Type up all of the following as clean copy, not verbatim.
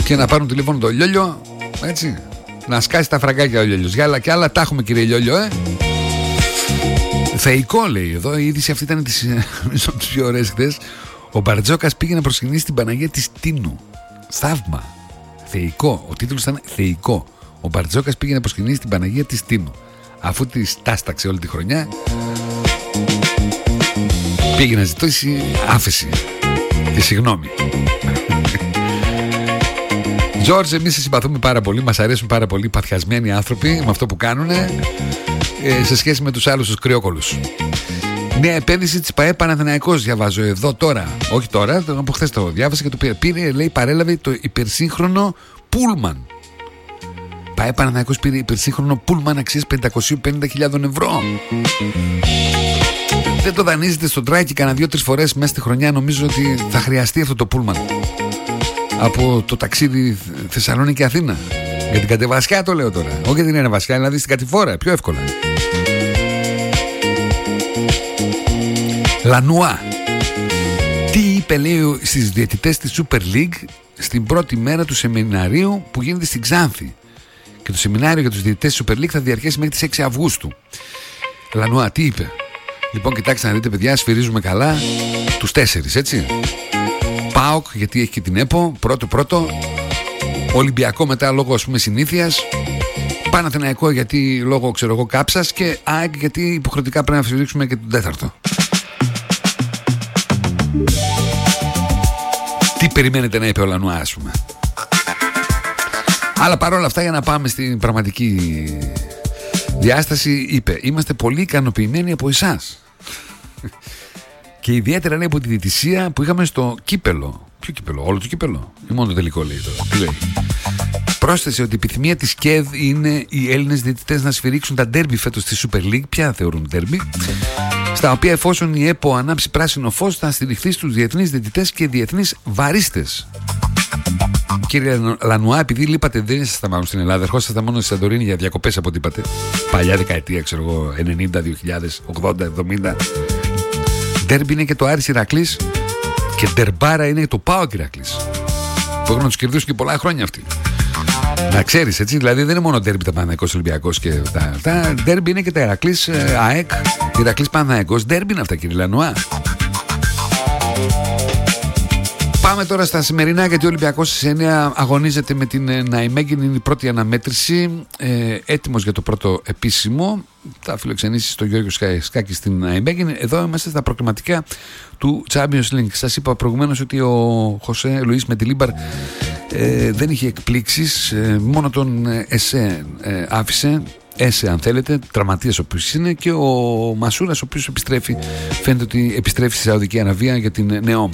Και να πάρουν τηλέφωνο το Λιόλιο, έτσι, να σκάσει τα φραγκάκια ο Λιόλιος. Για άλλα και άλλα τα έχουμε, κύριε Λιόλιο, Θεϊκό, λέει εδώ, η είδηση αυτή ήταν τις πιο ωραίες χθες. Ο Μπαρτζόκας πήγε να προσκυνήσει την Παναγία της Τίνου. Θαύμα. Θεϊκό. Ο τίτλος ήταν θεϊκό. Ο Μπαρτζόκας πήγε να προσκυνήσει την Παναγία της Τίνου. Αφού τη τάσταξε όλη τη χρονιά, πήγε να ζητήσει άφεση και συγγνώμη. Τζόρτζ, εμείς σε συμπαθούμε πάρα πολύ. Μας αρέσουν πάρα πολύ παθιασμένοι άνθρωποι με αυτό που κάνουν, σε σχέση με τους άλλους τους κρυόκολους. Μια επένδυση της ΠΑΕ Παναθηναϊκός, διαβάζω εδώ τώρα. Όχι τώρα, από χθες το διάβασα και το πήρε, λέει, παρέλαβε το υπερσύγχρονο Πούλμαν. ΠΑΕ Παναθηναϊκός πήρε υπερσύγχρονο Πούλμαν αξίας 550.000 ευρώ. Δεν το δανείζετε στον Τράκη κανένα 2-3 φορές μέσα στη χρονιά? Νομίζω ότι θα χρειαστεί αυτό το Πούλμαν από το ταξίδι Θεσσαλονίκη Αθήνα. Για την κατεβασιά το λέω τώρα. Όχι για την ένα βασιά, δηλαδή στην κατηφόρα, πιο εύκολα. Λανουά. Τι είπε, λέει, στις διαιτητές της Super League στην πρώτη μέρα του σεμιναρίου που γίνεται στην Ξάνθη. Και το σεμινάριο για τους διαιτητές της Super League θα διαρκέσει μέχρι τις 6 Αυγούστου. Λανουά, τι είπε? Λοιπόν, κοιτάξτε να δείτε, παιδιά, σφυρίζουμε καλά τους 4, έτσι. ΠΑΟΚ, γιατί έχει και την ΕΠΟ, πρώτο. Ολυμπιακό μετά λόγω, ας πούμε, συνήθειας. Παναθηναϊκό γιατί λόγω, ξέρω εγώ, κάψας. Και ΑΕΚ γιατί υποχρεωτικά πρέπει να σφυρίξουμε και τον 4ο. Τι περιμένετε να είπε ο Λανουά, ας πούμε? Αλλά παρόλα αυτά, για να πάμε στην πραγματική διάσταση, είπε: είμαστε πολύ ικανοποιημένοι από εσάς. Και ιδιαίτερα, λέει, από τη διαιτησία που είχαμε στο κύπελο. Ποιο κύπελο? Όλο το κύπελο ή μόνο το τελικό, λέει τώρα? Τι λέει? Πρόσθεσε ότι η επιθυμία της ΚΕΔ είναι οι Έλληνες διαιτητές να σφυρίξουν τα ντέρμπι φέτος στη Super League. Ποια θεωρούν ντέρμπι? Στα οποία, εφόσον η ΕΠΟ ανάψει πράσινο φως, θα στηριχθεί στους διεθνείς διαιτητές και διεθνείς βαρίστες. Κύριε Λανουά, επειδή λείπατε, δεν ήσασταν μάλλον στην Ελλάδα, ερχόσασταν μόνο στη Σαντορίνη για διακοπές από ό,τι είπατε. Παλιά δεκαετία, ξέρω εγώ, 90, 2000, 80, 70. Ντέρμπι είναι και το Άρης Ηρακλής και ντερμπάρα είναι το ΠΑΟΚ Ηρακλής, που έχουν να τους κερδίσουν και πολλά χρόνια αυτοί. Να ξέρεις, έτσι, δηλαδή δεν είναι μόνο ντέρμπι τα Παναθηναϊκός Ολυμπιακός και τα ντέρμπι είναι και τα Ηρακλής ΑΕΚ, Ηρακλής Παναθηναϊκός, ντέρμπι είναι αυτά, κύριε Λανουά. Πάμε τώρα στα σημερινά, γιατί ο Ολυμπιακός στις 9 αγωνίζεται με την Ναϊμέγγιν. Είναι η πρώτη αναμέτρηση, έτοιμος για το πρώτο επίσημο. Θα φιλοξενήσει στο Γιώργο Σκάκη στην Ναϊμέγγιν. Εδώ είμαστε στα προκριματικά του Champions League. Σας είπα προηγουμένως ότι ο Χωσέ Λουίς Μεντιλίμπαρ δεν είχε εκπλήξεις, μόνο τον Εσέ άφησε. Έσε, αν θέλετε, τραυματίας ο οποίος είναι, και ο Μασούρας, ο οποίος επιστρέφει, φαίνεται ότι επιστρέφει στη Σαουδική Αραβία για την Νεόμ.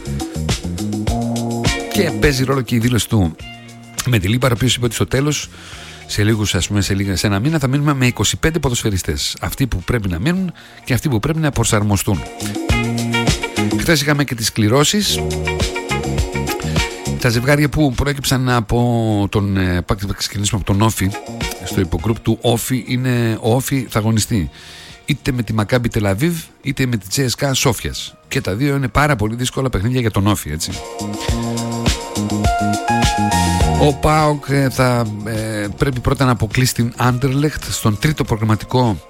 Και παίζει ρόλο και η δήλωση του Μεντιλίμπαρ, ο οποίος είπε ότι στο τέλος, σε λίγους, ας πούμε, σε ένα μήνα, θα μείνουμε με 25 ποδοσφαιριστές. Αυτοί που πρέπει να μείνουν και αυτοί που πρέπει να προσαρμοστούν. Χθες είχαμε και τις κληρώσεις. Τα ζευγάρια που προέκυψαν από τον, ξεκινήσουμε από τον Όφι, στο υπογκρουπ του Όφι, είναι ο Όφι θα αγωνιστεί είτε με τη Μακάμπι Τελαβίβ είτε με τη CSKA Σόφιας. Και τα δύο είναι πάρα πολύ δύσκολα παιχνίδια για τον Όφι, έτσι. Ο ΠΑΟΚ θα πρέπει πρώτα να αποκλείσει την Άντερλεχτ στον τρίτο προγραμματικό.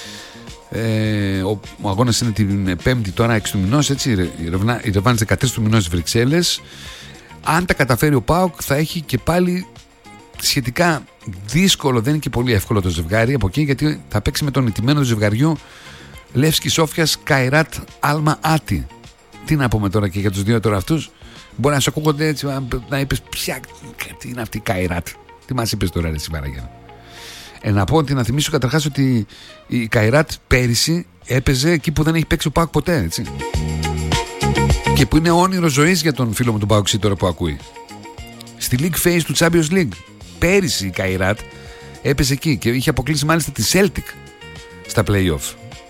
Ο αγώνας είναι την 5η τώρα, 6 του μηνός, έτσι. Η Ρεβάνς 13 του μηνός στις Βρυξέλλες. Αν τα καταφέρει ο ΠΑΟΚ, θα έχει και πάλι σχετικά δύσκολο, δεν είναι και πολύ εύκολο το ζευγάρι από εκεί, γιατί θα παίξει με τον ηττημένο του ζευγαριού Λεύσκι Σόφιας Καϊράτ Άλμα Άτι. Τι να πούμε τώρα και για τους δύο τώρα αυτούς? Μπορεί να σου ακούγονται έτσι, να είπες ποια, τι είναι αυτή η Καϊράτ? Τι μας είπες τώρα, ρε Σιμαραγιάννα? Να πω ότι, να θυμίσω καταρχάς ότι η Καϊράτ πέρυσι έπαιζε εκεί που δεν έχει παίξει ο ΠΑΟΚ ποτέ, έτσι. Και που είναι όνειρο ζωής για τον φίλο μου τον Παοξή τώρα που ακούει. Στη League Phase του Champions League. Πέρυσι η Καϊράτ έπαιζε εκεί και είχε αποκλείσει μάλιστα τη Celtic στα play-off.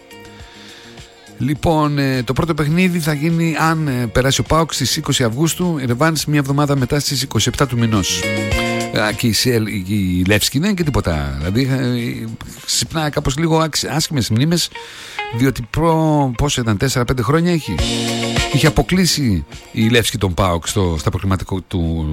Λοιπόν, το πρώτο παιχνίδι θα γίνει, αν περάσει ο ΠΑΟΚ, στις 20 Αυγούστου. Η Ρεβάνς μια εβδομάδα μετά, στις 27 του μηνός. Και η Λεύσκη δεν είναι και τίποτα. Δηλαδή ξυπνά κάπως λίγο άσχημες μνήμες, διότι πόσο ήταν, 4-5 χρόνια είχε αποκλείσει η Λεύσκη τον ΠΑΟΚ στα προκριματικό του